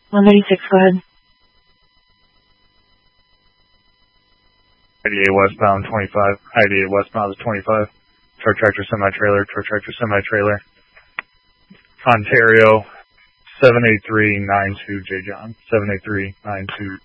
136, go ahead. IDA westbound 25. IDA westbound is 25. Truck tractor semi-trailer. Truck tractor semi-trailer. Ontario 78392 J. John. 78392